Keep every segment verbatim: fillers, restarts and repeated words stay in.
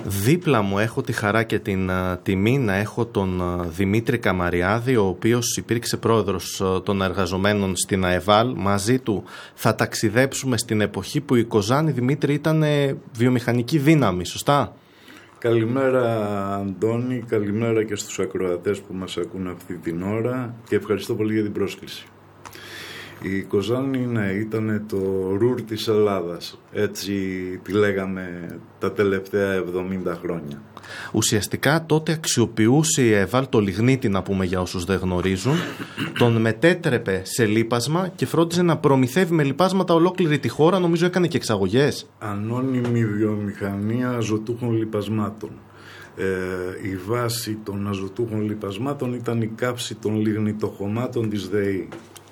Δίπλα μου έχω τη χαρά και την uh, τιμή να έχω τον uh, Δημήτρη Καμαριάδη, ο οποίος υπήρξε πρόεδρος uh, των εργαζομένων στην ΑΕΒΑΛ. Μαζί του θα ταξιδέψουμε στην εποχή που η Κοζάνη, Δημήτρη, ήταν uh, βιομηχανική δύναμη, σωστά? Καλημέρα Αντώνη, καλημέρα και στους ακροατές που μας ακούν αυτή την ώρα και ευχαριστώ πολύ για την πρόσκληση. Η Κοζάνη ναι, ήταν το Ρουρ της Ελλάδας, έτσι τη λέγαμε τα τελευταία εβδομήντα χρόνια. Ουσιαστικά τότε αξιοποιούσε η ΑΕΒΑΛ το λιγνίτη, να πούμε για όσους δεν γνωρίζουν, τον μετέτρεπε σε λίπασμα και φρόντιζε να προμηθεύει με λιπάσματα ολόκληρη τη χώρα, νομίζω έκανε και εξαγωγές. Ανώνυμη βιομηχανία αζωτούχων λιπασμάτων. Ε, η βάση των αζωτούχων λιπασμάτων ήταν η κάψη των λιγνητοχωμάτων της ΔΕΗ.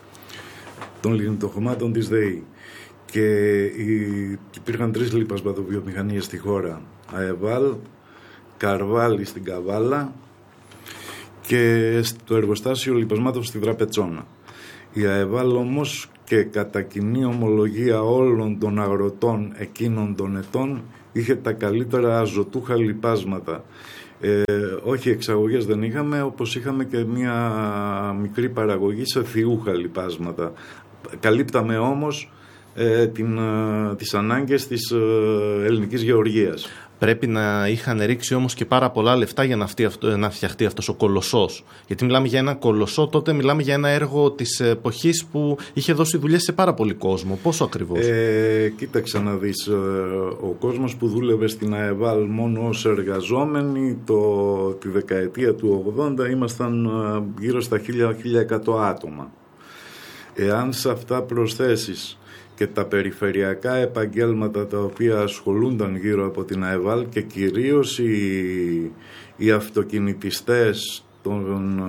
των λιγνητοχωμάτων της ΔΕΗ. Και υπήρχαν τρεις λιπασματοβιομηχανίες στη χώρα. ΑΕΒΑΛ, Καρβάλη στην Καβάλα και το εργοστάσιο λιπασμάτων στη Δραπετσόνα. Η ΑΕΒΑΛ όμως, και κατά κοινή ομολογία όλων των αγροτών εκείνων των ετών, είχε τα καλύτερα αζωτούχα λιπάσματα. Ε, όχι εξαγωγές δεν είχαμε, όπως είχαμε και μια μικρή παραγωγή σε θιούχα λιπάσματα. Καλύπταμε όμως ε, την, ε, τις ανάγκες της ε, ελληνικής γεωργίας. Πρέπει να είχαν ρίξει όμως και πάρα πολλά λεφτά για να, αυτή, να φτιαχτεί αυτός ο κολοσσός. Γιατί μιλάμε για ένα κολοσσό, τότε μιλάμε για ένα έργο της εποχής που είχε δώσει δουλειές σε πάρα πολύ κόσμο. Πόσο ακριβώς? Ε, κοίταξε να δεις, ο κόσμος που δούλευε στην ΑΕΒΑΛ μόνο ως εργαζόμενοι το, τη δεκαετία του ογδόντα ήμασταν γύρω στα χίλια με χίλια εκατό άτομα. Εάν σε αυτά προσθέσεις και τα περιφερειακά επαγγέλματα τα οποία ασχολούνταν γύρω από την ΑΕΒΑΛ και κυρίως οι, οι αυτοκινητιστές των,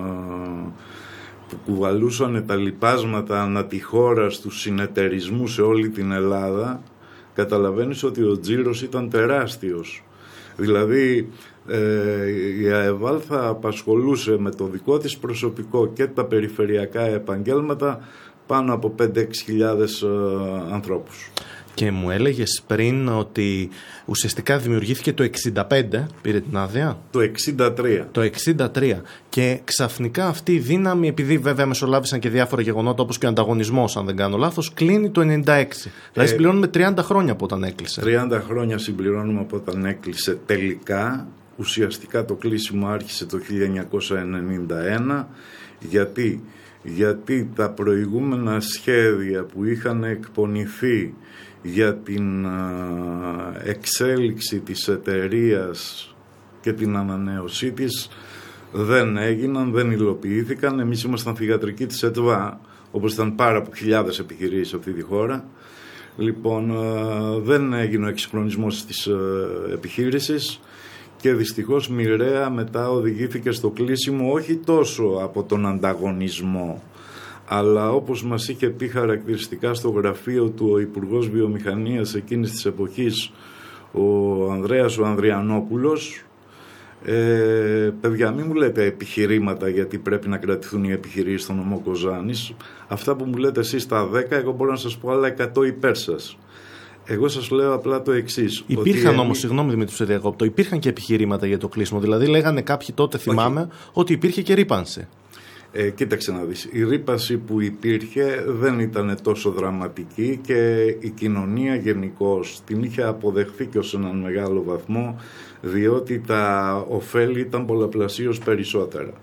που κουβαλούσαν τα λιπάσματα ανά τη χώρα στους συνεταιρισμούς σε όλη την Ελλάδα, καταλαβαίνεις ότι ο τζίρος ήταν τεράστιος. Δηλαδή ε, η ΑΕΒΑΛ θα απασχολούσε με το δικό της προσωπικό και τα περιφερειακά επαγγέλματα πάνω από πέντε με έξι χιλιάδες ε, ανθρώπους. Και μου έλεγες πριν ότι ουσιαστικά δημιουργήθηκε το εξήντα πέντε, πήρε την άδεια. Το εξήντα τρία. Το εξήντα τρία. Και ξαφνικά αυτή η δύναμη, επειδή βέβαια μεσολάβησαν και διάφορα γεγονότα όπως και ο ανταγωνισμός, αν δεν κάνω λάθος, κλείνει το ενενήντα έξι. Ε, δηλαδή συμπληρώνουμε τριάντα χρόνια από όταν έκλεισε. τριάντα χρόνια συμπληρώνουμε από όταν έκλεισε τελικά. Ουσιαστικά το κλείσιμο άρχισε το χίλια εννιακόσια ενενήντα ένα. Γιατί... γιατί τα προηγούμενα σχέδια που είχαν εκπονηθεί για την εξέλιξη της εταιρείας και την ανανέωσή της δεν έγιναν, δεν υλοποιήθηκαν. Εμείς ήμασταν θυγατρικοί της ΕΤΒΑ, όπως ήταν πάρα από χιλιάδες επιχειρήσεις σε αυτή τη χώρα. Λοιπόν, δεν έγινε ο εξυγχρονισμός της επιχείρησης και δυστυχώς μοιραία μετά οδηγήθηκε στο κλείσιμο, όχι τόσο από τον ανταγωνισμό, αλλά όπως μας είχε πει χαρακτηριστικά στο γραφείο του ο Υπουργός Βιομηχανίας εκείνης της εποχής, ο Ανδρέας ο Ανδριανόπουλος, ε, παιδιά μην μου λέτε επιχειρήματα γιατί πρέπει να κρατηθούν οι επιχειρήσεις στον νομό Κοζάνης. Αυτά που μου λέτε εσείς τα δέκα, εγώ μπορώ να σας πω άλλα εκατό υπέρ σας. Εγώ σας λέω απλά το εξής. Υπήρχαν όμως, εμείς... συγγνώμη Δημήτρη, σε διακόπτω, υπήρχαν και επιχειρήματα για το κλείσιμο. Δηλαδή λέγανε κάποιοι τότε, θυμάμαι, όχι, ότι υπήρχε και ρύπανση. Ε, κοίταξε να δεις. Η ρύπανση που υπήρχε δεν ήταν τόσο δραματική και η κοινωνία γενικώς την είχε αποδεχθεί και ως έναν μεγάλο βαθμό, διότι τα ωφέλη ήταν πολλαπλασίως περισσότερα.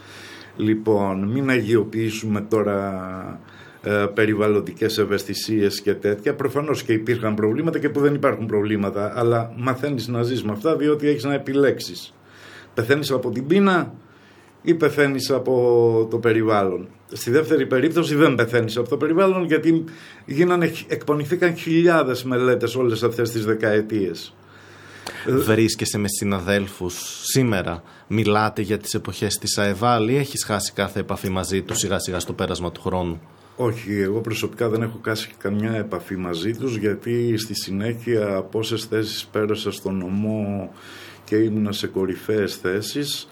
Λοιπόν, μην αγιοποιήσουμε τώρα ε, περιβαλλοντικές ευαισθησίες και τέτοια. Προφανώς και υπήρχαν προβλήματα και που δεν υπάρχουν προβλήματα, αλλά μαθαίνεις να ζεις με αυτά διότι έχεις να επιλέξεις. Πεθαίνεις από την πείνα ή πεθαίνεις από το περιβάλλον. Στη δεύτερη περίπτωση δεν πεθαίνεις από το περιβάλλον, γιατί γίνανε, εκπονηθήκαν χιλιάδες μελέτες όλες αυτές τις δεκαετίες. Βρίσκεσαι με συναδέλφους σήμερα, μιλάτε για τις εποχές της ΑΕΒΑΛ ή έχεις χάσει κάθε επαφή μαζί τους σιγά σιγά στο πέρασμα του χρόνου? Όχι, εγώ προσωπικά δεν έχω χάσει καμιά επαφή μαζί τους, γιατί στη συνέχεια από όσες θέσεις πέρασα στον νομό και ήμουνα σε κορυφαίες θέσεις,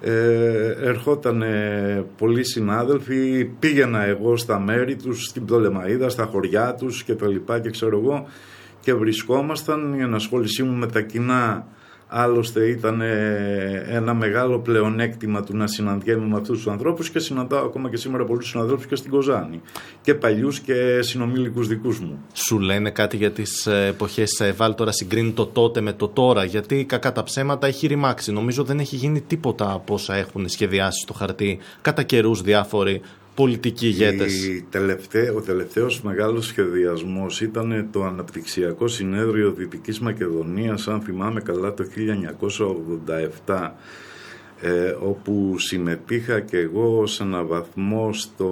Ε, ερχόταν πολλοί συνάδελφοι, πήγαινα εγώ στα μέρη τους, στην Πτολεμαΐδα, στα χωριά τους και τα λοιπά και ξέρω εγώ, και βρισκόμασταν. Η ενασχόλησή μου με τα κοινά Άλλωστε ήταν ένα μεγάλο πλεονέκτημα του να συναντιέμαι με αυτούς τους ανθρώπους και συναντάω ακόμα και σήμερα πολλούς συναδέλφους και στην Κοζάνη. Και παλιούς και συνομήλικους δικούς μου. Σου λένε κάτι για τις εποχές της ΑΕΒΑΛ, τώρα συγκρίνει το τότε με το τώρα? Γιατί κακά τα ψέματα έχει ρημάξει. Νομίζω δεν έχει γίνει τίποτα από όσα έχουν σχεδιάσει στο χαρτί κατά καιρούς διάφοροι πολιτικοί ηγέτες. Η τελευταί, ο τελευταίος μεγάλος σχεδιασμός ήταν το Αναπτυξιακό Συνέδριο Δυτικής Μακεδονίας, αν θυμάμαι καλά, το χίλια εννιακόσια ογδόντα επτά, ε, όπου συμμετείχα και εγώ σε έναν βαθμό στο,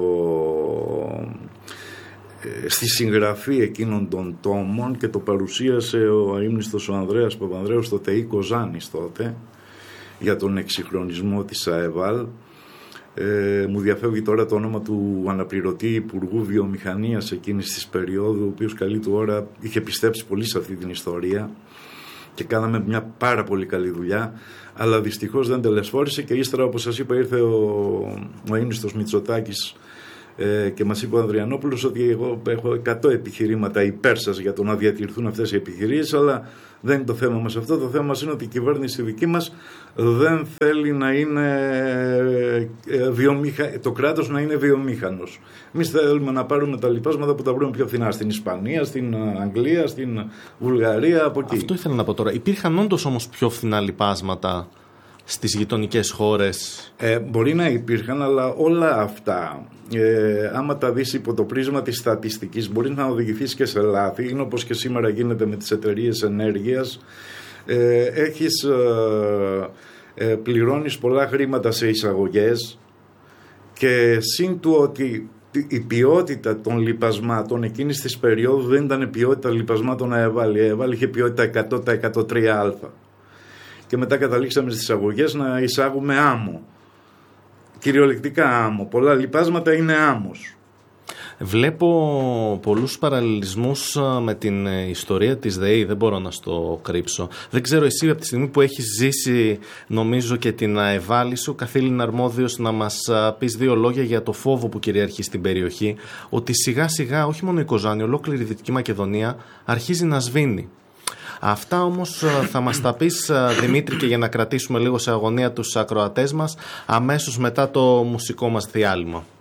ε, στη συγγραφή εκείνων των τόμων και το παρουσίασε ο αείμνηστος ο Ανδρέας Παπανδρέου στο ΤΕΙ Κοζάνης τότε για τον εξυγχρονισμό της ΑΕΒΑΛ. Ε, μου διαφεύγει τώρα το όνομα του αναπληρωτή Υπουργού Βιομηχανίας εκείνης της περίοδου, ο οποίος καλή του ώρα είχε πιστέψει πολύ σε αυτή την ιστορία και κάναμε μια πάρα πολύ καλή δουλειά, αλλά δυστυχώς δεν τελεσφόρησε και ύστερα, όπως σας είπα, ήρθε ο, ο αείμνηστος Μητσοτάκης ε, και μας είπε ο Ανδριανόπουλος ότι εγώ έχω εκατό επιχειρήματα υπέρ σας για το να διατηρηθούν αυτές οι επιχειρήσεις, αλλά δεν είναι το θέμα μας αυτό. Το θέμα μας είναι ότι η κυβέρνηση δική μας δεν θέλει να είναι βιομηχα... το κράτος να είναι βιομήχανος. Εμείς θέλουμε να πάρουμε τα λοιπάσματα που τα βρούμε πιο φθηνά στην Ισπανία, στην Αγγλία, στην Βουλγαρία, από εκεί. Αυτό ήθελα να πω τώρα. Υπήρχαν όντως όμως πιο φθηνά λοιπάσματα στις γειτονικές χώρες? Ε, μπορεί να υπήρχαν, αλλά όλα αυτά, ε, άμα τα δεις υπό το πρίσμα της στατιστικής, μπορεί να οδηγηθείς και σε λάθη. Είναι όπως και σήμερα γίνεται με τις εταιρείες ενέργειας. Ε, έχεις, ε, ε, πληρώνεις πολλά χρήματα σε εισαγωγές και συν του ότι η ποιότητα των λοιπασμάτων εκείνης της περίοδου δεν ήταν ποιότητα λοιπασμάτων ΑΕΒΑΛ. Η ΑΕΒΑΛ είχε ποιότητα εκατό τοις εκατό τρία α. Και μετά καταλήξαμε στις εισαγωγές να εισάγουμε άμμο. Κυριολεκτικά άμμο. Πολλά λοιπάσματα είναι άμμος. Βλέπω πολλούς παραλληλισμούς με την ιστορία της ΔΕΗ, δεν μπορώ να στο κρύψω. Δεν ξέρω εσύ, από τη στιγμή που έχεις ζήσει νομίζω και την ΑΕΒΑΛ, σου καθήλυνα αρμόδιος να μας πεις δύο λόγια για το φόβο που κυριαρχεί στην περιοχή, ότι σιγά σιγά όχι μόνο η Κοζάνη, ολόκληρη η Δυτική Μακεδονία αρχίζει να σβήνει. Αυτά όμως θα μας τα πεις, Δημήτρη, και για να κρατήσουμε λίγο σε αγωνία τους ακροατές μας, αμέσως μετά το μουσικό μας διάλειμμα.